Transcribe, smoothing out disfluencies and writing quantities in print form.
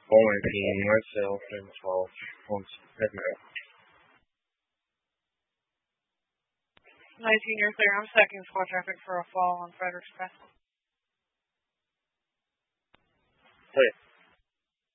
Call 19, myself, and 12. Once, heading out. 19, you're clear. I'm second squad traffic for a fall on Fredericks Pass. Hey.